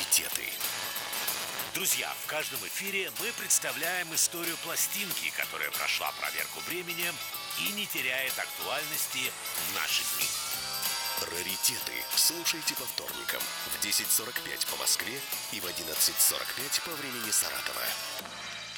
Раритеты. Друзья, в каждом эфире мы представляем историю пластинки, которая прошла проверку временем и не теряет актуальности в наши дни. Раритеты слушайте по вторникам в 10:45 по Москве и в 11:45 по времени Саратова.